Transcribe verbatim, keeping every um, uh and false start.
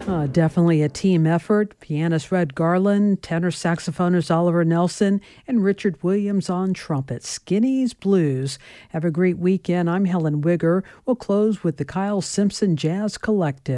Uh, definitely a team effort. Pianist Red Garland, tenor saxophonist Oliver Nelson, and Richard Williams on trumpet. Skinny's Blues. Have a great weekend. I'm Helen Wigger. We'll close with the Kyle Simpson Jazz Collective.